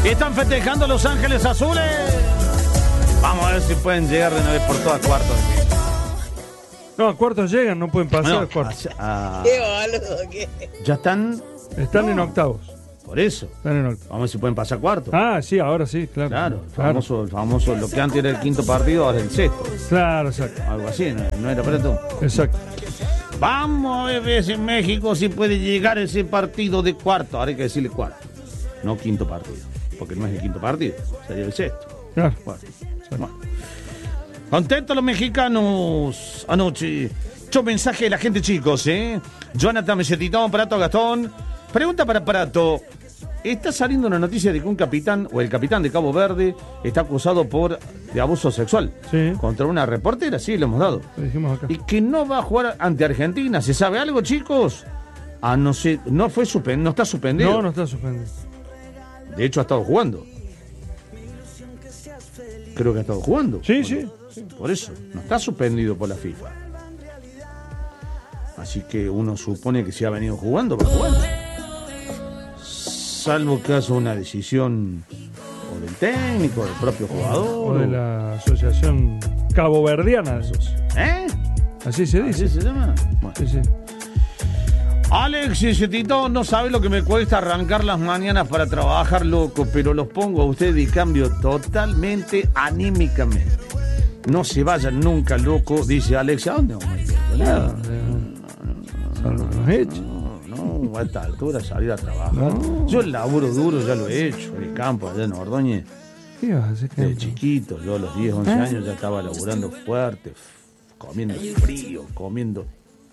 Están festejando Los Ángeles Azules. Vamos a ver si pueden llegar de una vez por todas cuartos. No, a cuartos llegan, no pueden pasar a cuartos. Qué boludo, ¿qué? Ya están. Están en octavos. Por eso. Están en octavos. Vamos a ver si pueden pasar cuartos. Ah, sí, ahora sí, claro. Claro, el famoso, lo que antes era el quinto partido, ahora el sexto. Claro, exacto. Algo así, no era para todo. Exacto. Vamos a ver si en México si puede llegar ese partido de cuarto. Ahora hay que decirle cuarto, no quinto partido. Porque no es el quinto partido, sería el sexto. Claro. Bueno. Contentos los mexicanos anoche. Mucho mensaje de la gente, chicos, Jonathan Mesetitón, Prato Gastón. Pregunta para Prato. Está saliendo una noticia de que un capitán, o el capitán de Cabo Verde, está acusado de abuso sexual contra una reportera, sí, lo hemos dado. Lo dijimos acá. Y que no va a jugar ante Argentina. ¿Se sabe algo, chicos? No sé, no está suspendido. No está suspendido. De hecho, ha estado jugando. Creo que ha estado jugando. Sí. Por eso, no está suspendido por la FIFA. Así que uno supone que si ha venido jugando, va a jugar. Salvo que haga una decisión o del técnico, del propio jugador. O de la Asociación Caboverdiana. Así se dice. ¿Así se llama? Bueno. Sí. Alex y Tito, no sabe lo que me cuesta arrancar las mañanas para trabajar, loco, pero los pongo a ustedes y cambio totalmente anímicamente. No se vayan nunca, loco, dice Alex. ¿A dónde vamos a ir? No, a esta altura salir a trabajar. No. Yo el laburo duro ya lo he hecho, en el campo, allá en Ordóñez. ¿Qué vas a hacer? Desde chiquito, yo a los 10, 11 años ya estaba laburando fuerte, comiendo frío, comiendo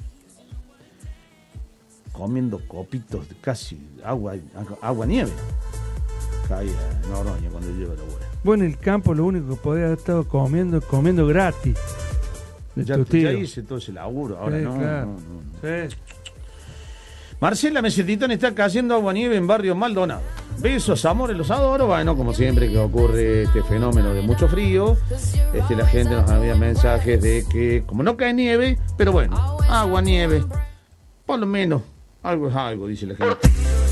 copitos de casi agua nieve. Caía en Ordóñez cuando yo iba a laburar. Bueno, en el campo lo único que podía haber estado comiendo gratis. Ya hice todo ese laburo, ahora no. Sí. Marcela Mesetitón está cayendo agua nieve en Barrio Maldonado. Besos, amores, los adoro. Bueno, como siempre que ocurre este fenómeno de mucho frío, la gente nos envía mensajes de que como no cae nieve, pero bueno, agua, nieve, por lo menos algo es algo, dice la gente.